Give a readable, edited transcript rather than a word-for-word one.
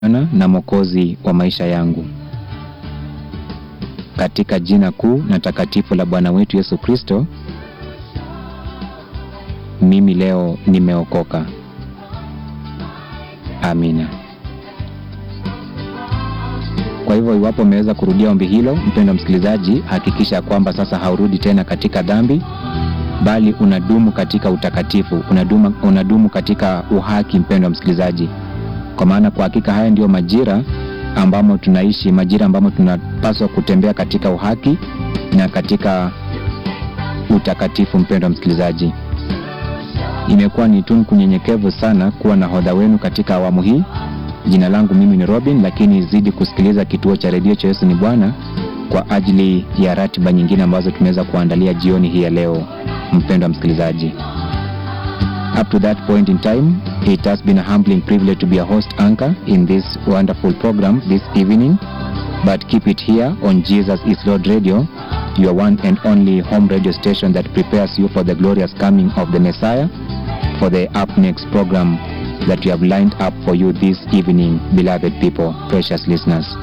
na Mwokozi wa maisha yangu. Katika jina kuu na takatifu la Bwana wetu Yesu Kristo, mimi leo nimeokoka. Amina. Kwa hivyo iwapo umeweza kurudia ombi hilo, mpendwa msikilizaji, hakikisha kwamba sasa haurudi tena katika dhambi, bali unadumu katika utakatifu, unadumu katika uhaki, mpendwa msikilizaji. Kwa maana kwa hakika haya ndio majira ambamo tunaishi, majira ambamo tunapaswa kutembea katika uhaki na katika utakatifu, mpendwa msikilizaji. Imekuwa ni kunyenyekevu sana kuwa nahodha wenu katika awamu hii. Jina langu mimi ni Robin, lakini zidi kusikiliza kituo cha redio cha Yesu ni Bwana kwa ajili ya ratiba nyingine ambazo tumeweza kuandalia jioni hii ya leo, mpendwa msikilizaji. Up to that point in time, it has been a humbling privilege to be a host anchor in this wonderful program this evening. But keep it here on Jesus is Lord Radio, your one and only home radio station that prepares you for the glorious coming of the Messiah, for the up next program that we have lined up for you this evening, beloved people, precious listeners.